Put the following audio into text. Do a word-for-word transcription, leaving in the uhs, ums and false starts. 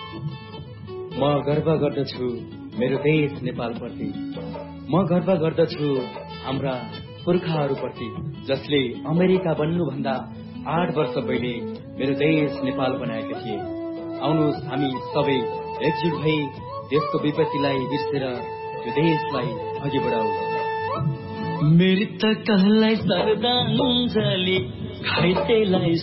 म गर्व गर्दछु मेरो देश नेपालप्रति। म गर्व गर्दछु हाम्रा पुर्खाहरूप्रति जसले अमेरिका बन्नुभन्दा आठ वर्ष पहिले मेरो देश नेपाल बनाएका थिए। आउनुहोस् हामी सबै एकजुट भई देशको विपत्तिलाई बिर्सेर यो देशलाई अघि बढाऊ। मृतकलाई श्रद्धाञ्जली, घाइतेलाई